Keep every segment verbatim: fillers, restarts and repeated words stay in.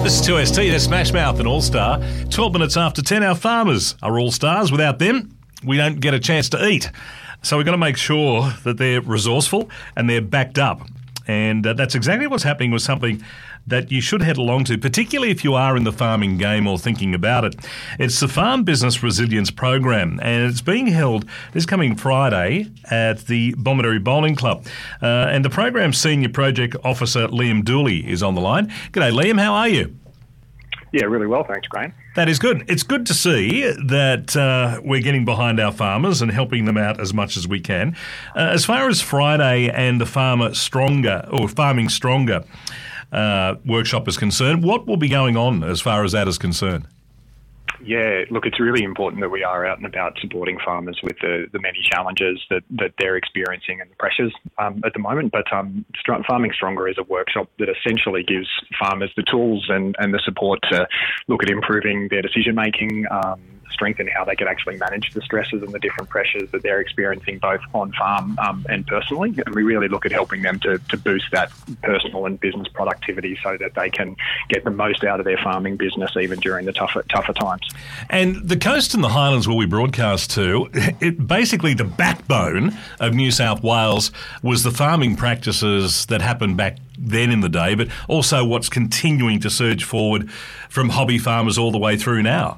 This is two S T, that's Smash Mouth and All Star. twelve minutes after ten, our farmers are all stars. Without them, we don't get a chance to eat. So we've got to make sure that they're resourceful and they're backed up. And uh, that's exactly what's happening with something that you should head along to, particularly if you are in the farming game or thinking about it. It's the Farm Business Resilience Program, and it's being held this coming Friday at the Bomaderry Bowling Club. Uh, and the program's Senior Project Officer, Liam Dooley, is on the line. G'day, Liam. How are you? Yeah, really well, thanks, Graham. That is good. It's good to see that uh, we're getting behind our farmers and helping them out as much as we can. Uh, as far as Friday and the Farmer Stronger, or Farming Stronger uh, workshop is concerned, what will be going on as far as that is concerned? Yeah, look, it's really important that we are out and about supporting farmers with the, the many challenges that, that they're experiencing and the pressures um, at the moment. But um, Farming Stronger is a workshop that essentially gives farmers the tools and, and the support to look at improving their decision-making, um, strengthen how they can actually manage the stresses and the different pressures that they're experiencing both on farm um, and personally. And we really look at helping them to, to boost that personal and business productivity so that they can get the most out of their farming business even during the tougher, tougher times. And the coast and the highlands where we broadcast to, it basically the backbone of New South Wales was the farming practices that happened back then in the day, but also what's continuing to surge forward from hobby farmers all the way through now.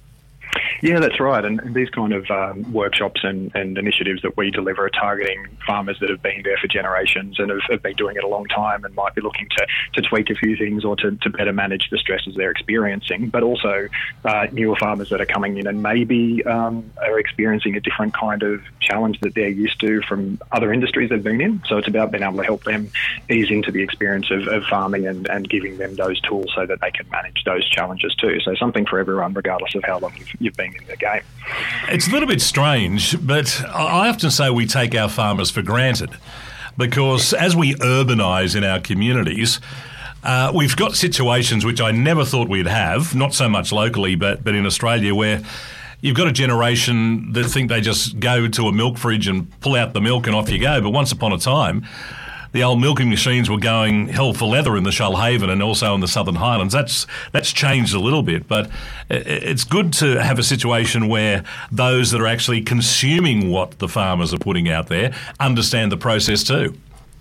Yeah, that's right. And, and these kind of um, workshops and, and initiatives that we deliver are targeting farmers that have been there for generations and have, have been doing it a long time and might be looking to, to tweak a few things or to, to better manage the stresses they're experiencing, but also uh, newer farmers that are coming in and maybe um, are experiencing a different kind of challenge that they're used to from other industries they've been in. So it's about being able to help them ease into the experience of, of farming and, and giving them those tools so that they can manage those challenges too. So something for everyone, regardless of how long you've, you've been in the game. It's a little bit strange, but I often say we take our farmers for granted because as we urbanise in our communities, uh, we've got situations which I never thought we'd have, not so much locally, but, but in Australia, where you've got a generation that think they just go to a milk fridge and pull out the milk and off you go. But once upon a time, the old milking machines were going hell for leather in the Shoalhaven and also in the Southern Highlands. That's that's changed a little bit, but it's good to have a situation where those that are actually consuming what the farmers are putting out there understand the process too.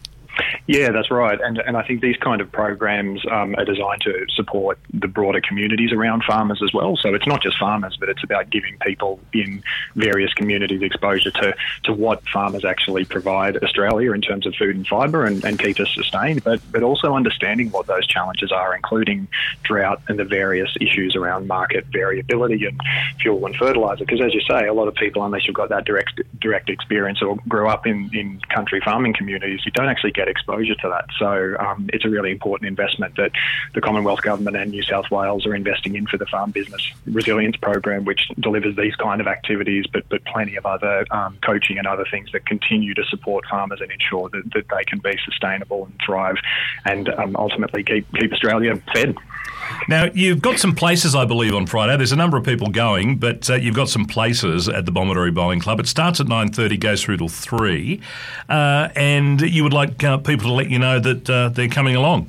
Yeah, that's right. And and I think these kind of programs um, are designed to support the broader communities around farmers as well. So it's not just farmers, but it's about giving people in various communities exposure to, to what farmers actually provide Australia in terms of food and fibre and, and keep us sustained, but, but also understanding what those challenges are, including drought and the various issues around market variability and fuel and fertiliser. Because as you say, a lot of people, unless you've got that direct direct experience or grew up in, in country farming communities, you don't actually get exposure to that. So um, it's a really important investment that the Commonwealth Government and New South Wales are investing in for the Farm Business Resilience Program, which delivers these kind of activities, but, but plenty of other um, coaching and other things that continue to support farmers and ensure that, that they can be sustainable and thrive and um, ultimately keep, keep Australia fed. Now, you've got some places, I believe, on Friday. There's a number of people going, but uh, you've got some places at the Bomaderry Bowling Club. It starts at nine thirty, goes through till three, uh, and you would like uh, people to let you know that uh, they're coming along.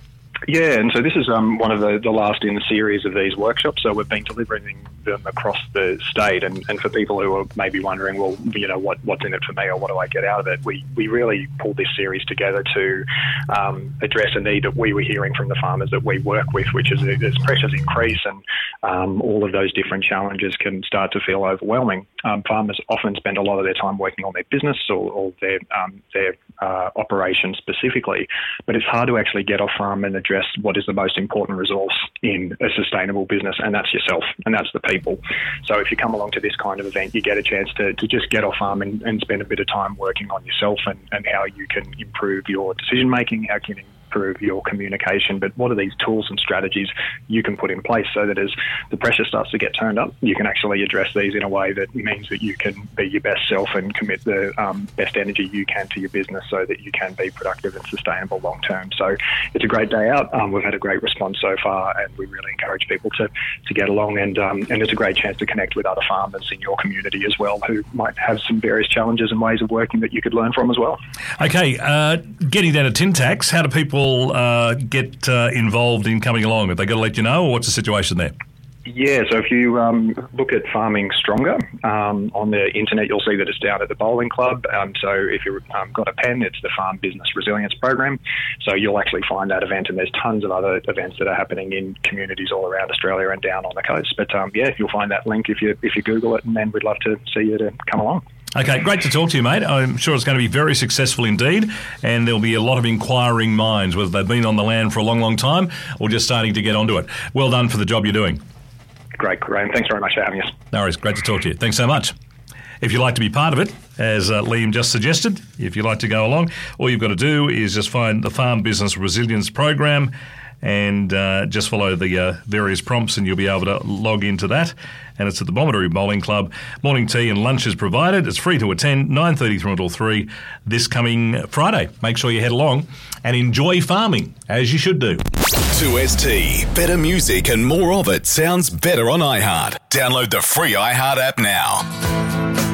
Yeah, and so this is um, one of the, the last in the series of these workshops. So we've been delivering them across the state, and, and for people who are maybe wondering, well, you know, what what's in it for me or what do I get out of it? We we really pulled this series together to um, address a need that we were hearing from the farmers that we work with, which is as pressures increase and um, all of those different challenges can start to feel overwhelming. Um, farmers often spend a lot of their time working on their business or, or their um, their uh, operation specifically, but it's hard to actually get off farm and address what is the most important resource in a sustainable business, and that's yourself, and that's the people. So if you come along to this kind of event, you get a chance to, to just get off farm and, and spend a bit of time working on yourself and, and how you can improve your decision-making, how you can improve your communication, but what are these tools and strategies you can put in place so that as the pressure starts to get turned up, you can actually address these in a way that means that you can be your best self and commit the um, best energy you can to your business so that you can be productive and sustainable long term. So it's a great day out. Um, we've had a great response so far, and we really encourage people to, to get along, and um, and it's a great chance to connect with other farmers in your community as well who might have some various challenges and ways of working that you could learn from as well. Okay, uh, getting down to tin tacks, how do people people uh, get uh, involved in coming along? Have they got to let you know, or what's the situation there? Yeah, so if you um, look at Farming Stronger um, on the internet, you'll see that it's down at the bowling club. Um, so if you've um, got a pen, it's the Farm Business Resilience Program. So you'll actually find that event, and there's tons of other events that are happening in communities all around Australia and down on the coast. But um, yeah, you'll find that link if you if you Google it, and then we'd love to see you to come along. Okay, great to talk to you, mate. I'm sure it's going to be very successful indeed, and there'll be a lot of inquiring minds, whether they've been on the land for a long, long time or just starting to get onto it. Well done for the job you're doing. Great, Graham. Thanks very much for having us. No worries. Great to talk to you. Thanks so much. If you'd like to be part of it, as uh, Liam just suggested, if you'd like to go along, all you've got to do is just find the Farm Business Resilience Program and uh, just follow the uh, various prompts, and you'll be able to log into that. And it's at the Bomaderoo Bowling Club. Morning tea and lunch is provided. It's free to attend, nine thirty through until three this coming Friday. Make sure you head along and enjoy farming, as you should do. two S T. Better music and more of it sounds better on iHeart. Download the free iHeart app now.